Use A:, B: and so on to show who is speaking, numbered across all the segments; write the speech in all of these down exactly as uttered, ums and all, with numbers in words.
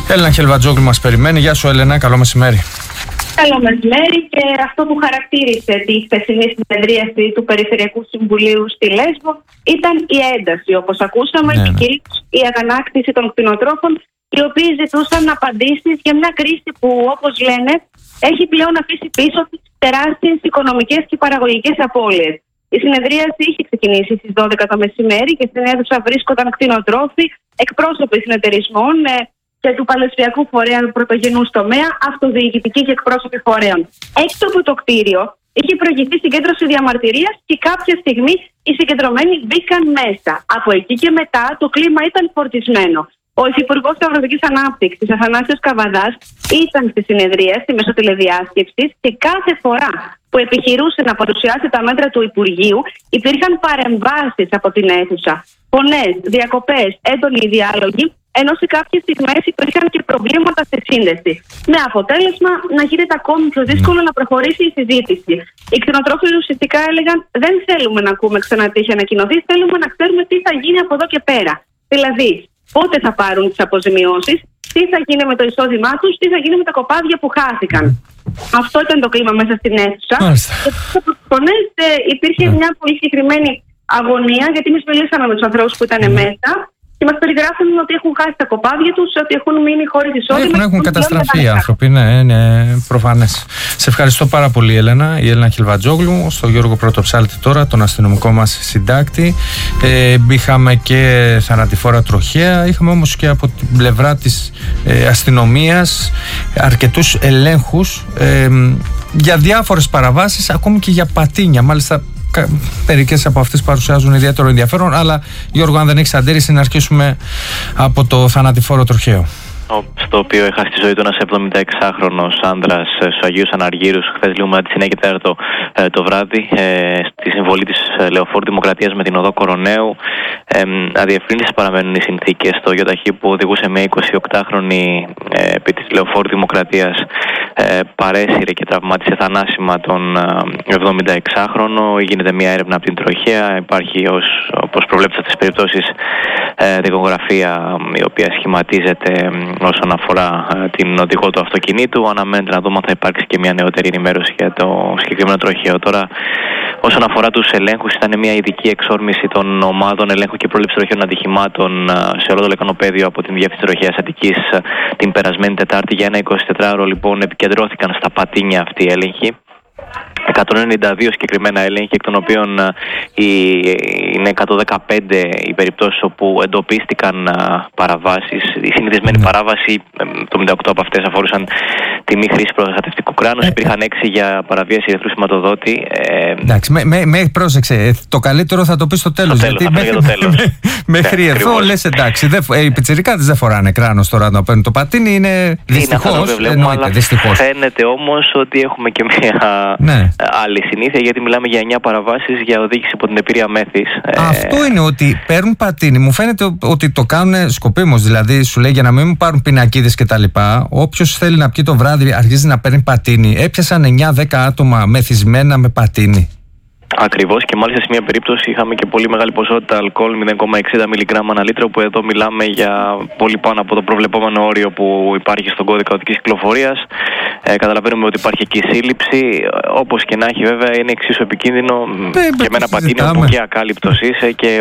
A: Έλενα Χελβατζόγλου μας περιμένει. Γεια σου, Έλενα, καλό μεσημέρι.
B: Καλό μεσημέρι. Και αυτό που χαρακτήρισε τη χθεσινή συνεδρίαση του Περιφερειακού Συμβουλίου στη Λέσβο ήταν η ένταση, όπως ακούσαμε, ναι, ναι. και κυρίως η αγανάκτηση των κτηνοτρόφων, οι οποίοι ζητούσαν απαντήσεις για μια κρίση που, όπως λένε, έχει πλέον αφήσει πίσω τις τεράστιες οικονομικές και παραγωγικές απώλειες. Η συνεδρίαση είχε ξεκινήσει στις δώδεκα το μεσημέρι και στην αίθουσα βρίσκονταν κτηνοτρόφοι, εκπρόσωποι συνεταιρισμών και του Παλαισιακού Φορέα Πρωτογενούς Τομέα, αυτοδιοικητικοί και εκπρόσωποι φορέων. Έξω από το κτίριο είχε προηγηθεί συγκέντρωση διαμαρτυρίας και κάποια στιγμή οι συγκεντρωμένοι μπήκαν μέσα. Από εκεί και μετά το κλίμα ήταν φορτισμένο. Ο Υφυπουργός Αγροτικής Ανάπτυξης, Αθανάσιος Καβαδάς, ήταν στη συνεδρίαση μέσω τηλεδιάσκεψης και κάθε φορά που επιχειρούσε να παρουσιάσει τα μέτρα του Υπουργείου, υπήρχαν παρεμβάσεις από την αίθουσα. Φωνές, διακοπές, έντονοι διάλογοι, ενώ σε κάποιες στιγμές υπήρχαν και προβλήματα στη σύνδεση. Με αποτέλεσμα να γίνεται ακόμη πιο δύσκολο να προχωρήσει η συζήτηση. Οι κτηνοτρόφοι ουσιαστικά έλεγαν: δεν θέλουμε να ακούμε ξανά τι έχει ανακοινωθεί, θέλουμε να ξέρουμε τι θα γίνει από εδώ και πέρα. Δηλαδή, πότε θα πάρουν τις αποζημιώσεις, τι θα γίνει με το εισόδημά τους, τι θα γίνει με τα κοπάδια που χάθηκαν. Αυτό ήταν το κλίμα μέσα στην αίθουσα. Και από τις φωνές υπήρχε μια πολύ συγκεκριμένη αγωνία, γιατί εμείς μιλήσαμε με τους ανθρώπους που ήταν μέσα και μας περιγράφουν ότι έχουν χάσει τα κοπάδια τους, ότι έχουν μείνει χωρίς εισόδημα.
A: Έχουν, έχουν καταστραφεί οι άνθρωποι, ναι, είναι προφανές. Σε ευχαριστώ πάρα πολύ, Έλενα. Η Έλενα Χελβατζόγλου, στο Γιώργο Πρωτοψάλτη τώρα, τον αστυνομικό μας συντάκτη. Ε, είχαμε και θανατηφόρα τροχαία, είχαμε όμως και από την πλευρά της ε, αστυνομίας αρκετούς ελέγχους ε, για διάφορες παραβάσεις, ακόμη και για πατίνια. Μάλιστα, μερικές από αυτές παρουσιάζουν ιδιαίτερο ενδιαφέρον. Αλλά Γιώργο, αν δεν έχεις αντίρρηση, να αρχίσουμε από το θανατηφόρο τροχαίο,
C: στο οποίο έχασε τη ζωή του ένας εβδομηνταεξάχρονος άνδρας στους Αγίους Αναργύρους χθες λίγο μετά τις εννιά και τέσσερα το, το βράδυ, ε, στη συμβολή της Λεωφόρου Δημοκρατίας με την οδό Κοροναίου. Ε, αδιευκρίνητες παραμένουν οι συνθήκες στο ΙΟΤΑΧΗ που οδηγούσε μια εικοσιοκτάχρονη ε, επί της Λεωφόρου Δημοκρατίας, ε, παρέσυρε και τραυμάτισε θανάσιμα τον εβδομηνταεξάχρονο. Γίνεται μια έρευνα από την τροχαία. Υπάρχει, ως, όπως προβλέπετε σε αυτές τις περιπτώσεις, ε, δικογραφία η οποία σχηματίζεται όσον αφορά ε, την οδηγό του αυτοκινήτου. Αναμένεται να δούμε αν θα υπάρξει και μια νεότερη ενημέρωση για το συγκεκριμένο τροχαίο. Τώρα, όσον αφορά τους ελέγχους, ήταν μια ειδική εξόρμηση των ομάδων ελέγχου και πρόληψη τροχαίων ατυχημάτων σε όλο το λεκανοπέδιο από την Διεύθυνση Τροχαίας Αττικής την περασμένη Τετάρτη. Για ένα εικοσιτετράωρο λοιπόν επικεντρώθηκαν στα πατίνια αυτοί οι έλεγχοι. εκατόν ενενήντα δύο συγκεκριμένα έλεγχοι, εκ των οποίων είναι εκατόν δεκαπέντε οι περιπτώσεις όπου εντοπίστηκαν παραβάσεις. Η συνηθισμένη mm. παράβαση, το εβδομήντα οκτώ από αυτές αφορούσαν τη μη χρήση προστατευτικού κράνους. Ε, Υπήρχαν έξι για παραβίαση ελεύθερου σηματοδότη.
A: Εντάξει, με, με, με, πρόσεξε. Το καλύτερο θα το πει στο τέλος.
C: Στο τέλος,
A: γιατί
C: θα
A: μέχρι,
C: το τέλος.
A: Μέχρι
C: ναι,
A: εδώ λες εντάξει. Δε, οι πιτσιρικάδες δεν φοράνε κράνος τώρα να παίρνουν το πατίνι. Είναι δυστυχώς.
C: Φαίνεται όμως ότι έχουμε και μια
A: ναι.
C: άλλη συνήθεια, γιατί μιλάμε για εννιά παραβάσεις για οδήγηση υπό την επίρρεια μέθης.
A: Αυτό ε... είναι ότι παίρνουν πατίνι. Μου φαίνεται ότι το κάνουν σκοπίμως. Δηλαδή, σου λέει για να μην μου πάρουν πινακίδες κτλ. Όποιος θέλει να πιει το βράδυ αρχίζει να παίρνει πατίνι. Έπιασαν εννιά δέκα άτομα μεθυσμένα με πατίνι.
C: Ακριβώς, και μάλιστα σε μια περίπτωση είχαμε και πολύ μεγάλη ποσότητα αλκοόλ, μηδέν κόμμα εξήντα μιλιγκράμμ ανά λίτρο, που εδώ μιλάμε για πολύ πάνω από το προβλεπόμενο όριο που υπάρχει στον κώδικα οδικής κυκλοφορίας. Ε, καταλαβαίνουμε ότι υπάρχει εκεί σύλληψη. Όπως και να έχει, βέβαια, είναι εξίσου επικίνδυνο ε, και με ένα πατίνι που και ακάλυπτος είσαι. Και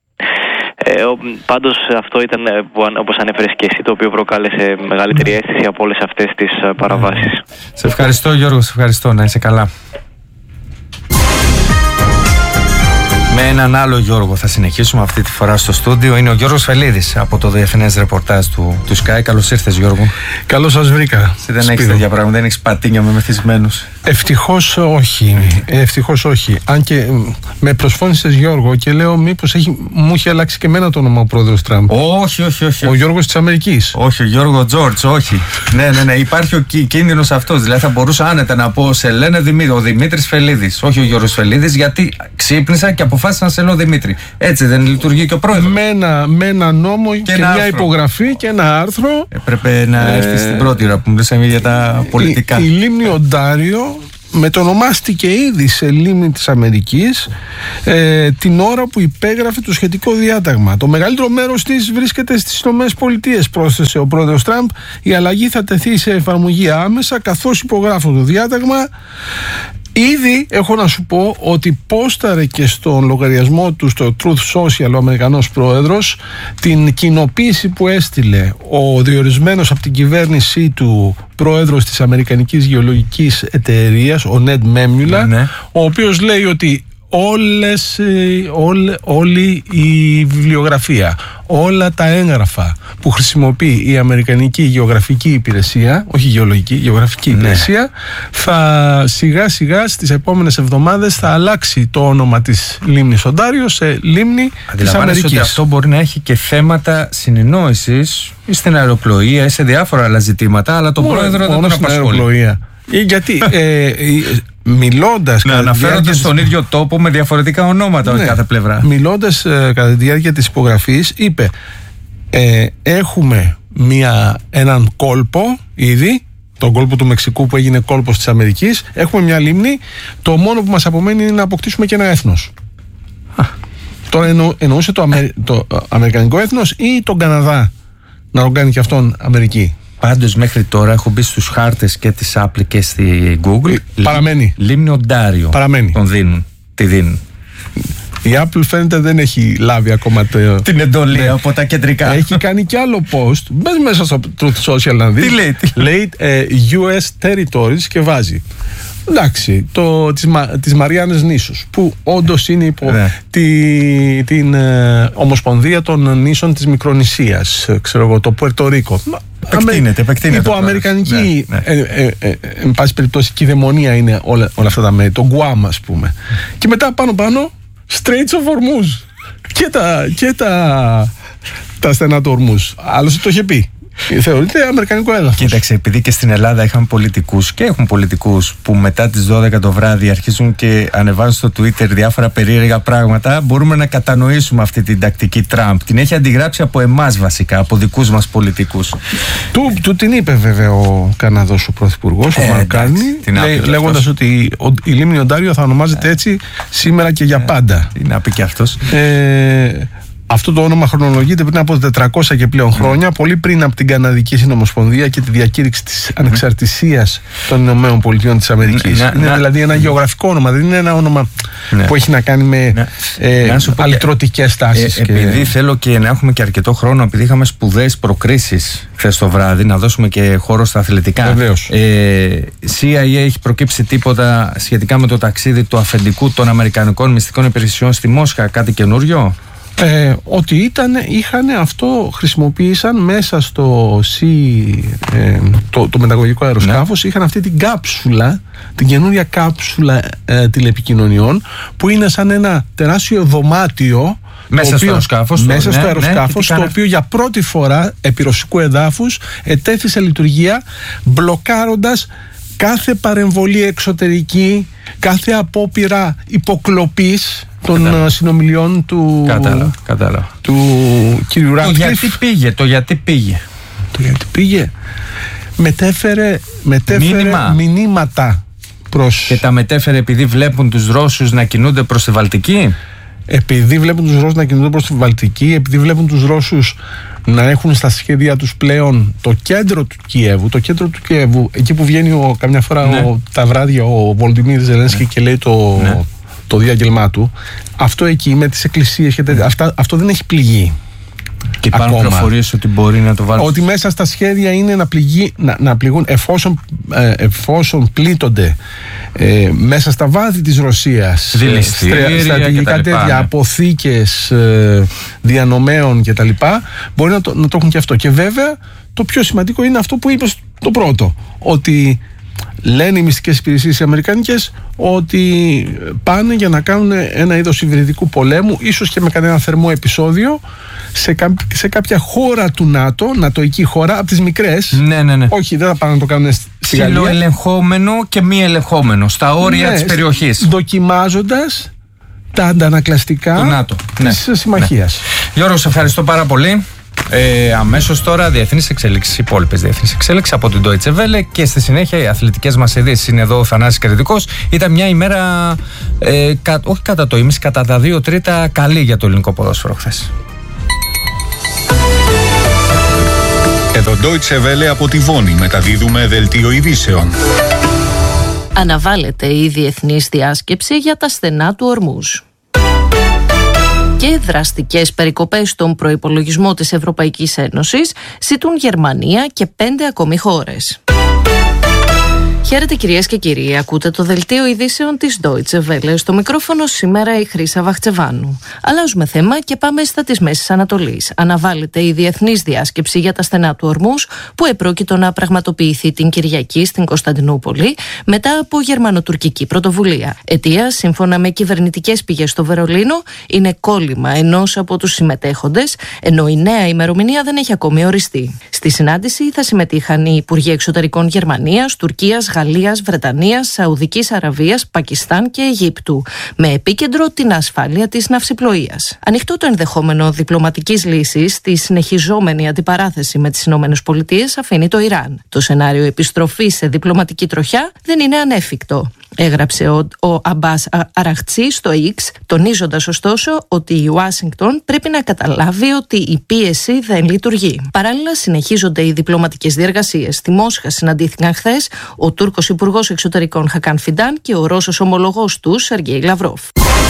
C: ε, πάντως αυτό ήταν, που, όπως ανέφερες και εσύ, το οποίο προκάλεσε μεγαλύτερη αίσθηση από όλες αυτές τις παραβάσεις.
A: Σε ευχαριστώ, Γιώργο, σε ευχαριστώ. Να είσαι καλά. Με έναν άλλο Γιώργο θα συνεχίσουμε αυτή τη φορά στο στούντιο. Είναι ο Γιώργος Φελίδης από το διεθνές ρεπορτάζ του, του Sky. Καλώς ήρθες, Γιώργο.
D: Καλώς σας βρήκα.
A: Εσύ δεν έχεις τέτοια πράγματα, δεν έχεις πατίνια με μεθυσμένους.
D: Ευτυχώς όχι. Ευτυχώς όχι. Αν και με προσφώνησες, Γιώργο, και λέω μήπως έχει, μου έχει αλλάξει και εμένα το όνομα ο πρόεδρος Τραμπ.
A: Όχι, όχι, όχι.
D: Ο Γιώργος της Αμερικής.
A: Όχι, ο Γιώργο Τζόρτζ, όχι. ναι, ναι, ναι. Υπάρχει ο κίνδυνος αυτός. Δηλαδή θα μπορούσα άνετα να πω σε λένε Δημήτρη, ο Δημήτρης Φελίδης. Όχι ο Γιώργος Φελίδης, γιατί ξύπνησα και αποφάσισα να σε λέω Δημήτρη. Έτσι δεν λειτουργεί και ο πρόεδρος.
D: Με ένα, με ένα νόμο και, και ένα μια άρθρο. Υπογραφή και ένα άρθρο.
A: Έπρεπε να ε, έρθει στην πρώτη ώρα που μιλήσαμε για τα πολιτικά.
D: Η, η Λίμνη Οντάριο μετονομάστηκε ήδη σε λίμνη της Αμερικής ε, την ώρα που υπέγραφε το σχετικό διάταγμα. Το μεγαλύτερο μέρος της βρίσκεται στις Ηνωμένες Πολιτείες, πρόσθεσε ο πρόεδρος Τραμπ. Η αλλαγή θα τεθεί σε εφαρμογή άμεσα καθώς υπογράφω το διάταγμα. Ήδη έχω να σου πω ότι πόσταρε και στον λογαριασμό του στο Truth Social ο Αμερικανός πρόεδρος την κοινοποίηση που έστειλε ο διορισμένος από την κυβέρνησή του πρόεδρος της Αμερικανικής Γεωλογικής Εταιρείας, ο Νεντ Μέμιουλα, ναι, ναι. ο οποίος λέει ότι όλες, όλη, όλη η βιβλιογραφία, όλα τα έγγραφα που χρησιμοποιεί η Αμερικανική Γεωγραφική Υπηρεσία, όχι Γεωλογική, Γεωγραφική Υπηρεσία, ναι. θα σιγά σιγά στις επόμενες εβδομάδες θα αλλάξει το όνομα της λίμνης Οντάριο σε λίμνη της Αμερικής.
A: Ότι αυτό μπορεί να έχει και θέματα συνεννόησης στην αεροπλοεία ή σε διάφορα άλλα ζητήματα, αλλά τον πρόεδρο δεν τον απασχολεί.
D: Γιατί ε, μιλώντας
A: να αναφέρονται στον ίδιο τόπο με διαφορετικά ονόματα, ναι, κάθε πλευρά.
D: Μιλώντας ε, κατά τη διάρκεια της υπογραφής, είπε ε, έχουμε μια, έναν κόλπο ήδη, τον κόλπο του Μεξικού που έγινε κόλπος της Αμερικής, έχουμε μια λίμνη, το μόνο που μας απομένει είναι να αποκτήσουμε και ένα έθνος. Α, τώρα εννο, εννοούσε το, Αμε, το αμερικανικό έθνος ή τον Καναδά να τον κάνει και αυτόν Αμερική.
A: Πάντως μέχρι τώρα έχω μπει στους χάρτες και της Apple και στη Google.
D: Παραμένει.
A: Λίμνη Οντάριο.
D: Παραμένει.
A: Τον δίνουν. Τη δίνουν.
D: Η Apple φαίνεται δεν έχει λάβει ακόμα το...
A: την εντολή, ναι, από τα κεντρικά.
D: Έχει κάνει και άλλο post. Μπες μέσα στο Truth Social να δεις.
A: Τι λέει. Τι
D: λέει ε, γιου ες territories και βάζει. Εντάξει, το, τις, τις Μαριάννες νήσους, που όντως είναι υπό, ναι, τη, την ε, Ομοσπονδία των Νήσων της Μικρονησίας, ξέρω εγώ, το Πουερτορίκο.
A: Επεκτείνεται, επεκτείνεται.
D: Υπό αμερικανική,
A: ναι, ναι.
D: Ε, ε, ε, ε, εν πάση περιπτώσει, κυδαιμονία είναι όλα, όλα αυτά τα μέρη, το Γκουάμ ας πούμε. Και μετά πάνω πάνω, Straits of Hormuz. Και τα, και τα, τα στενά του Ορμούζ. Άλλωστε το είχε πει. Θεωρείται αμερικανικό έδαφος.
A: Κοίταξε, επειδή και στην Ελλάδα είχαν πολιτικούς και έχουν πολιτικούς που μετά τις δώδεκα το βράδυ αρχίζουν και ανεβάζουν στο Twitter διάφορα περίεργα πράγματα, μπορούμε να κατανοήσουμε αυτή την τακτική Τραμπ. Την έχει αντιγράψει από εμάς βασικά, από δικούς μας πολιτικούς.
D: Του, του την είπε βέβαια ο Καναδός ο Πρωθυπουργός, ο ε, Μαρκάνη, λέγοντας ότι η λίμνη Οντάριο θα ονομάζεται ε, έτσι σήμερα και για ε, πάντα.
A: Τι να πει και αυτός.
D: Ε, Αυτό το όνομα χρονολογείται πριν από τετρακόσια και πλέον χρόνια, mm. πολύ πριν από την Καναδική Συνομοσπονδία και τη διακήρυξη της ανεξαρτησίας των Ηνωμένων Πολιτειών της Αμερικής. Mm. Είναι να, δηλαδή ένα γεωγραφικό όνομα, δεν είναι ένα όνομα ναι. που έχει να κάνει με να, ε, αλυτρωτικές τάσεις.
A: Ε, και... Επειδή θέλω και να έχουμε και αρκετό χρόνο, επειδή είχαμε σπουδαίες προκρίσεις χθες το βράδυ, να δώσουμε και χώρο στα αθλητικά.
D: Βεβαίως.
A: Ε, σι άι έι έχει προκύψει τίποτα σχετικά με το ταξίδι του αφεντικού των Αμερικανικών μυστικών υπηρεσιών στη Μόσχα, κάτι καινούριο?
D: Ε, ότι ήταν, είχαν αυτό, χρησιμοποίησαν μέσα στο C, ε, το, το μεταγωγικό αεροσκάφος, ναι. είχαν αυτή την κάψουλα, την καινούρια κάψουλα ε, τηλεπικοινωνιών, που είναι σαν ένα τεράστιο δωμάτιο
A: μέσα
D: οποίο,
A: στο αεροσκάφος,
D: μέσα
A: ναι,
D: στο αεροσκάφος, ναι, το οποίο για πρώτη φορά επί ρωσικού εδάφους ετέθη σε λειτουργία, μπλοκάροντας κάθε παρεμβολή εξωτερική, κάθε απόπειρα υποκλοπής των κατάλα. συνομιλιών του,
A: κατάλα, κατάλα.
D: του κύριου Ράτκλιφ.
A: Το γιατί πήγε, το γιατί πήγε.
D: Το γιατί πήγε. Μετέφερε, μετέφερε μηνύματα προς...
A: Και τα μετέφερε επειδή βλέπουν τους Ρώσους να κινούνται προς τη Βαλτική.
D: Επειδή βλέπουν τους Ρώσους να κινούνται προς τη Βαλτική, επειδή βλέπουν τους Ρώσους να έχουν στα σχέδια τους πλέον το κέντρο του Κιέβου, το κέντρο του Κιέβου, εκεί που βγαίνει ο, καμιά φορά ναι. ο, τα βράδια ο Βολντιμίρ Ζελένσκι ναι. και λέει το, ναι. το διάγγελμά του. Αυτό εκεί με τις εκκλησίες και τέτοια, αυτά, αυτό δεν έχει πληγεί.
A: Και υπάρχουν πληροφορίες ότι μπορεί να το βάλουν.
D: Ότι μέσα στα σχέδια είναι να, πληγεί, να, να πληγούν εφόσον, ε, εφόσον πλήττονται ε, μέσα στα βάθη της Ρωσίας
A: ε,
D: στρατηγικά τέτοια, ναι. αποθήκες ε, διανομέων κτλ. Μπορεί να το, να το έχουν και αυτό. Και βέβαια το πιο σημαντικό είναι αυτό που είπες το πρώτο, ότι λένε οι μυστικές υπηρεσίες οι αμερικανικές ότι πάνε για να κάνουν ένα είδος υβριδικού πολέμου, ίσως και με κανένα θερμό επεισόδιο, σε, κα, σε κάποια χώρα του ΝΑΤΟ, νατοϊκή χώρα, από τις μικρές.
A: Ναι, ναι, ναι.
D: Όχι, δεν θα πάνε να το κάνουν στη Γαλλία.
A: Ψιλοελεγχόμενο και μη ελεγχόμενο, στα όρια ναι, της περιοχής.
D: Δοκιμάζοντας τα αντανακλαστικά της
A: ναι.
D: συμμαχίας.
A: Ναι. Γιώργο, σε ευχαριστώ πάρα πολύ. Ε, αμέσως τώρα διεθνείς εξέλιξεις, υπόλοιπες διεθνείς εξέλιξεις από την Deutsche Welle και στη συνέχεια οι αθλητικές μας ειδήσεις. Είναι εδώ ο Θανάσης Κρητικός. Ήταν μια ημέρα, ε, κα, όχι κατά το ίμιση, κατά τα δύο τρίτα καλή για το ελληνικό ποδόσφαιρο χθες.
E: Εδώ Deutsche Welle από τη Βόνη μεταδίδουμε δελτίο ειδήσεων.
F: Αναβάλλεται η διεθνής διάσκεψη για τα στενά του Ορμούζ. Και δραστικές περικοπές στον προϋπολογισμό της Ευρωπαϊκής Ένωσης ζητούν Γερμανία και πέντε ακόμη χώρες. Χαίρετε κυρίες και κύριοι, ακούτε το δελτίο ειδήσεων της Deutsche Welle. Στο μικρόφωνο σήμερα η Χρύσα Βαχτσεβάνου. Αλλάζουμε θέμα και πάμε στα της Μέσης Ανατολής. Αναβάλλεται η διεθνής διάσκεψη για τα στενά του Ορμούζ που επρόκειτο να πραγματοποιηθεί την Κυριακή στην Κωνσταντινούπολη μετά από γερμανοτουρκική πρωτοβουλία. Αιτία, σύμφωνα με κυβερνητικές πηγές στο Βερολίνο, είναι κόλλημα ενός από τους συμμετέχοντες, ενώ η νέα ημερομηνία δεν έχει ακόμη οριστεί. Στη συνάντηση θα συμμετείχαν οι Υπουργοί Εξωτερικών Γερμανίας, Τουρκίας, Γαλλίας, Βρετανίας, Σαουδικής Αραβίας, Πακιστάν και Αιγύπτου, με επίκεντρο την ασφάλεια της ναυσιπλοείας. Ανοιχτό το ενδεχόμενο διπλωματικής λύσης στη συνεχιζόμενη αντιπαράθεση με τις ΗΠΑ αφήνει το Ιράν. Το σενάριο επιστροφής σε διπλωματική τροχιά δεν είναι ανέφικτο, έγραψε ο, ο Αμπάς Αραχτσί στο X, τονίζοντας ωστόσο ότι η Ουάσιγκτον πρέπει να καταλάβει ότι η πίεση δεν λειτουργεί. Παράλληλα, συνεχίζονται οι διπλωματικές διεργασίες. Στη Μόσχα συναντήθηκαν χθες ο Τούρκος Υπουργός Εξωτερικών Χακάν Φιντάν και ο Ρώσος ομολογός του Σεργέη Λαυρόφ.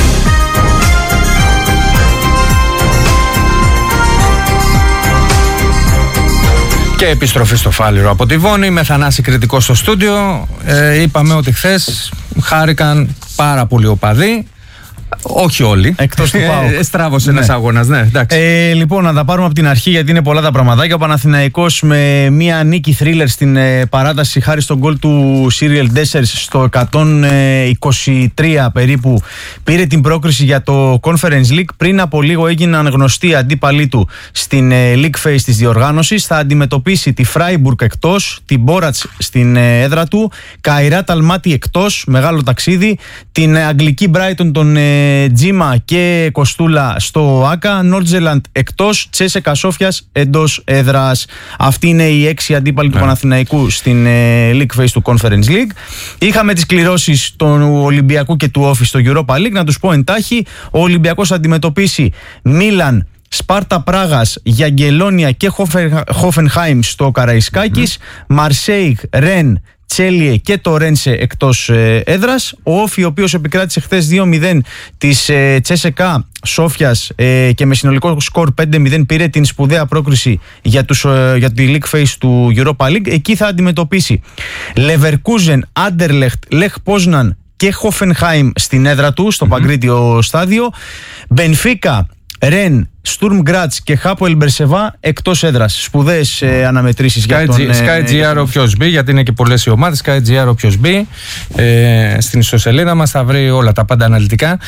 A: Και επιστροφή στο Φάληρο από τη Βόνη με Θανάση Κρητικό στο στούντιο. Ε, είπαμε ότι χθες χάρηκαν πάρα πολλοί οπαδοί. Όχι όλοι.
G: Εκτός του ΠΑΟΚ.
A: Στράβωσε
G: ναι.
A: ένας αγώνας, ναι, εντάξει.
G: Ε, λοιπόν, να τα πάρουμε από την αρχή γιατί είναι πολλά τα πραγματάκια. Ο Παναθηναϊκός με μία νίκη θρίλερ στην ε, παράταση χάρη στον γκολ του Σύριελ Ντέσσερς στο εκατόν είκοσι τρία περίπου πήρε την πρόκριση για το Conference League. Πριν από λίγο έγιναν γνωστοί αντίπαλοι του στην ε, League Phase της διοργάνωσης. Θα αντιμετωπίσει τη Φράιμπουργκ εκτός, την Μπόρατς στην ε, έδρα του, Καϊράτ Αλμάτι εκτός, μεγάλο ταξίδι, την ε, Αγγλική Brighton των ε, Τζίμα και Κοστούλα στο Άκα, Νόρτζελαντ εκτός, Τσέσεκα Σόφιας εντός έδρας. Αυτοί είναι οι έξι αντίπαλοι yeah. του Παναθηναϊκού στην ε, League Phase του Conference League. Είχαμε τις κληρώσεις του Ολυμπιακού και του Όφη στο Europa League. Να τους πω εντάχει, ο Ολυμπιακός θα αντιμετωπίσει Μίλαν, Σπάρτα Πράγας, Γιαγκελόνια και Χόφενχάιμ στο Καραϊσκάκης, Μαρσέιγ, Ρεν, Τσέλιε και το Ρένσε εκτός ε, έδρας. Ο Όφη, ο οποίος επικράτησε χθες δύο μηδέν της ε, Τσέσεκα Σόφιας ε, και με συνολικό σκορ πέντε μηδέν πήρε την σπουδαία πρόκριση για, τους, ε, για τη League Phase του Europa League. Εκεί θα αντιμετωπίσει Leverkusen, Άντερλεχτ, Λεχ Πόσναν και Χόφενχάιμ στην έδρα του, στο mm-hmm. Παγκρίτιο στάδιο. Μπενφίκα, Ρεν, Στουρμ Γκράτς και Χάποελ Μπερσεβά εκτός έδρας. Σπουδαίες ε, αναμετρήσεις για τον ε,
A: SkyGR όποιος μπει, γιατί είναι και πολλές οι ομάδες. SkyGR όποιος μπει ε, στην ιστοσελίδα μας θα βρει όλα τα πάντα αναλυτικά.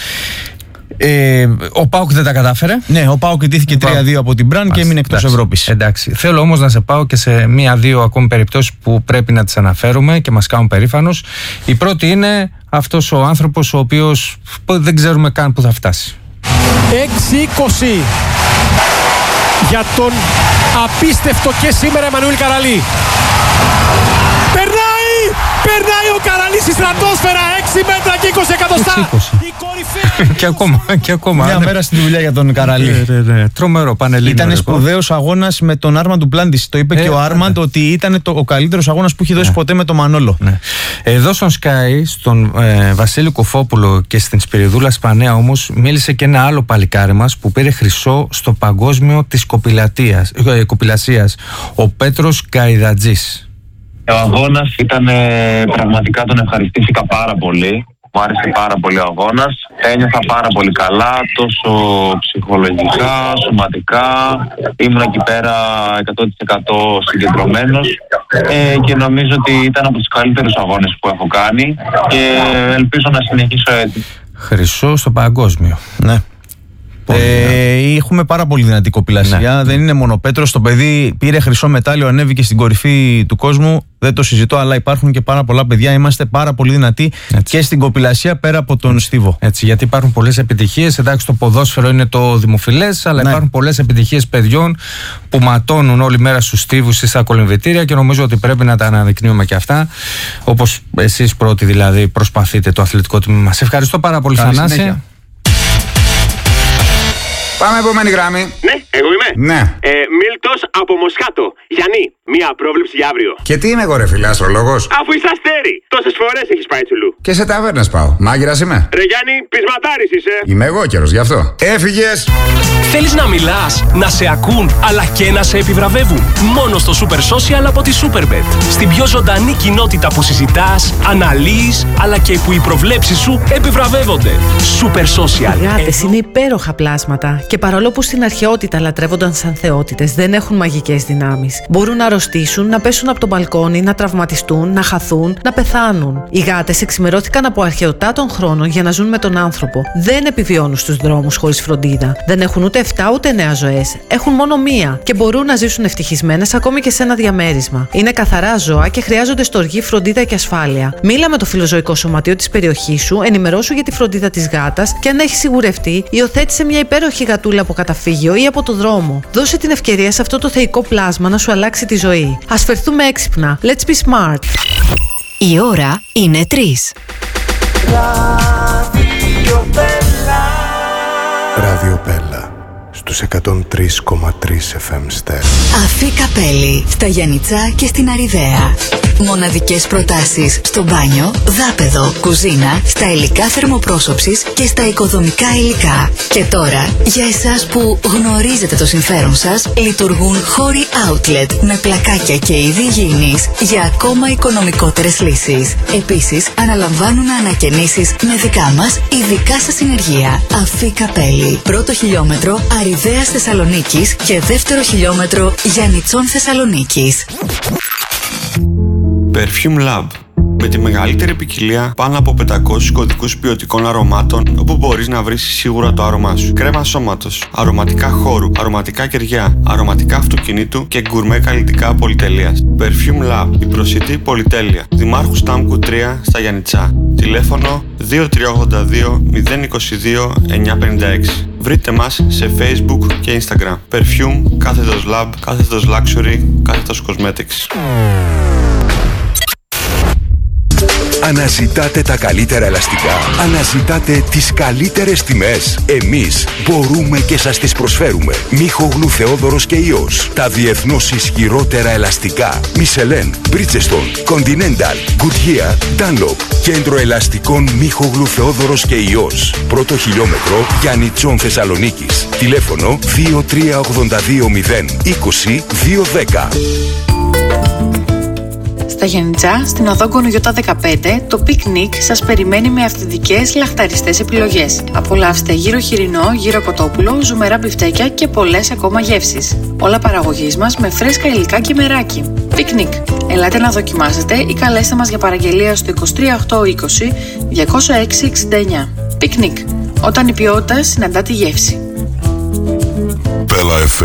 A: Ε, ο ΠΑΟΚ δεν τα κατάφερε.
G: Ναι, ο ΠΑΟΚ ιτήθηκε τρία δύο από την Μπραν και έμεινε εκτός Ευρώπης.
A: Εντάξει. Θέλω όμως να σε πάω και σε μία-δύο ακόμη περιπτώσεις που πρέπει να τις αναφέρουμε και μας κάνουν περήφανος. Η πρώτη είναι αυτός ο άνθρωπος ο οποίος δεν ξέρουμε καν που θα φτάσει.
H: έξι είκοσι για τον απίστευτο και σήμερα Εμμανουήλ Καραλή. Περνάει! Περνάει ο Καραλής στη στρατόσφαιρα, έξι μέτρα και είκοσι εκατοστά. Η κορυφαία.
A: και ακόμα, και ακόμα.
G: Μια ναι. μέρα στη δουλειά για τον Καραλή.
A: Ναι, ναι, ναι. Τρομερό, πανελλήνιο.
G: Ήταν σπουδαίος αγώνας με τον Άρμαντ Ντουπλάντης. Το είπε ε, και ο Άρμαντ ναι. ότι ήταν το, ο καλύτερος αγώνας που έχει δώσει ναι. ποτέ με τον Μανόλο. Ναι.
A: Εδώ στον Sky, στον ε, Βασίλη Κουφόπουλο και στην Σπυριδούλα Σπανέα όμως, μίλησε και ένα άλλο παλικάρι μας που πήρε χρυσό στο παγκόσμιο της ε, κοπηλασίας. Ο Πέτρος Καϊδατζής.
I: Ο αγώνας ήταν ε, πραγματικά, τον ευχαριστήθηκα πάρα πολύ. Μου άρεσε πάρα πολύ ο αγώνας. Ένιωθα πάρα πολύ καλά, τόσο ψυχολογικά, σωματικά. Ήμουν εκεί πέρα εκατό τοις εκατό συγκεντρωμένος ε, και νομίζω ότι ήταν από τους καλύτερους αγώνες που έχω κάνει και ελπίζω να συνεχίσω έτσι.
A: Χρυσό στο παγκόσμιο.
G: Ναι. Ε, έχουμε πάρα πολύ δυνατή κοπηλασία. Ναι. Δεν είναι μόνο Πέτρος. Το παιδί πήρε χρυσό μετάλλιο, ανέβηκε στην κορυφή του κόσμου. Δεν το συζητώ, αλλά υπάρχουν και πάρα πολλά παιδιά. Είμαστε πάρα πολύ δυνατοί έτσι. Και στην κοπηλασία πέρα από τον Στίβο.
A: Έτσι, γιατί υπάρχουν πολλές επιτυχίες. Εντάξει, το ποδόσφαιρο είναι το δημοφιλές, αλλά ναι. υπάρχουν πολλές επιτυχίες παιδιών που ματώνουν όλη μέρα στους στίβους ή στα κολυμβητήρια και νομίζω ότι πρέπει να τα αναδεικνύουμε και αυτά. Όπως εσείς πρώτοι δηλαδή προσπαθείτε το αθλητικό τμήμα. Σε ευχαριστώ πάρα πολύ, Θανάση.
J: Πάμε επόμενη γράμμη.
K: Ναι, εγώ είμαι.
J: Ναι.
K: Ε, Μίλτος από Μοσχάτο. Γιάννη, μία πρόβλεψη για αύριο.
J: Και τι είμαι εγώ, ρε φίλε, αστρολόγος?
K: Αφού είσαι αστέρι. Τόσες φορές έχεις πάει τσουλού.
J: Και σε ταβέρνες πάω. Μάγειρας είμαι.
K: Ρε Γιάννη, πεισματάρης είσαι.
J: Είμαι εγώ καιρός, γι' αυτό. Έφυγες.
L: Θέλεις να μιλάς, να σε ακούν, αλλά και να σε επιβραβεύουν. Μόνο στο Super Social από τη Superbet. Στην πιο ζωντανή κοινότητα που συζητάς, αναλύεις, αλλά και που οι προβλέψεις σου επιβραβεύονται. Super Social.
M: Οι γάτες είναι υπέροχα πλάσματα. Και παρόλο που στην αρχαιότητα λατρεύονταν σαν θεότητες, δεν έχουν μαγικές δυνάμεις. Μπορούν να αρρωστήσουν, να πέσουν από το μπαλκόνι, να τραυματιστούν, να χαθούν, να πεθάνουν. Οι γάτες εξημερώθηκαν από αρχαιοτά των χρόνων για να ζουν με τον άνθρωπο. Δεν επιβιώνουν στους δρόμους χωρίς φροντίδα. Δεν έχουν ούτε εφτά ούτε εννέα ζωές. Έχουν μόνο μία και μπορούν να ζήσουν ευτυχισμένες ακόμη και σε ένα διαμέρισμα. Είναι καθαρά ζώα και χρειάζονται στοργή, φροντίδα και ασφάλεια. Μίλα με το φιλοζωικό σωματείο της περιοχής σου, ενημερώσου για τη φροντίδα της γάτας και αν έχει σιγουρευτεί, υιοθέτησε μια υπέροχη γατούλα από καταφύγιο ή από το δρόμο. Δώσε την ευκαιρία σε αυτό το θεϊκό πλάσμα να σου αλλάξει τη ζωή. Ας φερθούμε έξυπνα. Let's be smart.
N: Η ώρα είναι τρεις.
O: Ράδιο Πέλα στους εκατόν τρία κόμμα τρία εφ εμ Ster.
N: Αφή Καπέλη, στα Γιαννιτσά και στην Αριδαία. Μοναδικές προτάσεις στο μπάνιο, δάπεδο, κουζίνα, στα υλικά θερμοπρόσωψης και στα οικοδομικά υλικά. Και τώρα, για εσάς που γνωρίζετε το συμφέρον σας, λειτουργούν χώροι outlet με πλακάκια και είδη υγιεινής για ακόμα οικονομικότερες λύσεις. Επίσης, αναλαμβάνουν ανακαινήσεις με δικά μας ειδικά σας συνεργεία. Αφή Καπέλη, πρώτο χιλιόμετρο Αριδαίας Θεσσαλονίκης και δεύτερο χιλιόμετρο Γιαννιτσών Θεσσαλονίκης.
P: Perfume Lab. Με τη μεγαλύτερη ποικιλία πάνω από πεντακόσιους κωδικούς ποιοτικών αρωμάτων, όπου μπορείς να βρεις σίγουρα το άρωμά σου. Κρέμα σώματος, αρωματικά χώρου, αρωματικά κεριά, αρωματικά αυτοκινήτου και γκουρμέ καλλιτικά πολυτελείας. Perfume Lab, η προσιτή πολυτέλεια. Δημάρχου Στάμκου τρία στα Γιαννιτσά. Τηλέφωνο δύο τρία ογδόντα δύο μηδέν είκοσι δύο εννιακόσια πενήντα έξι. Βρείτε μας σε Facebook και Instagram. Perfume, κάθετος Lab, κάθετος Luxury, κάθετος Cosmetics.
Q: Αναζητάτε τα καλύτερα ελαστικά. Αναζητάτε τις καλύτερες τιμές. Εμείς μπορούμε και σας τις προσφέρουμε. Μίχογλου Θεόδωρος και Ιός. Τα διεθνώς ισχυρότερα ελαστικά. Michelin, Bridgestone, Continental, Goodyear, Dunlop. Κέντρο ελαστικών Μίχογλου Θεόδωρος και Ιός. Πρώτο χιλιόμετρο Γιαννιτσών Θεσσαλονίκης. Τηλέφωνο δύο τρία ογδόντα δύο μηδέν είκοσι δύο δέκα.
R: Στα Γιαννιτσά, στην οδό Γκονογιώτα δεκαπέντε, το πικνίκ σας περιμένει με αυθεντικές λαχταριστές επιλογές. Απολαύστε γύρο χοιρινό, γύρο κοτόπουλο, ζουμερά μπιφτέκια και πολλές ακόμα γεύσεις. Όλα παραγωγής μας με φρέσκα υλικά και μεράκι. Πικνίκ. Ελάτε να δοκιμάσετε ή καλέστε μας για παραγγελία στο είκοσι τρία οκτώ είκοσι διακόσια έξι εξήντα εννιά. Πικνίκ. Όταν η ποιότητα συναντά τη γεύση.
Q: Πέλα εφ εμ.